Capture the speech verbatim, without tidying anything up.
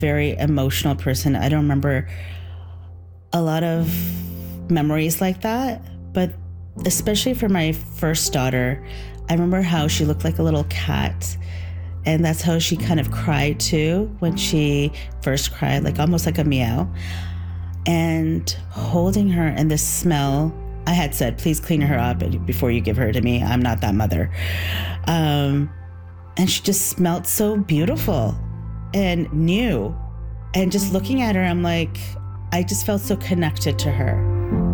very emotional person. I don't remember a lot of memories like that, but especially for my first daughter, I remember how she looked like a little cat. And that's how she kind of cried too when she first cried, like almost like a meow. And holding her and the smell, I had said, please clean her up before you give her to me. I'm not that mother. Um, and she just smelled so beautiful and new. And just looking at her, I'm like, I just felt so connected to her.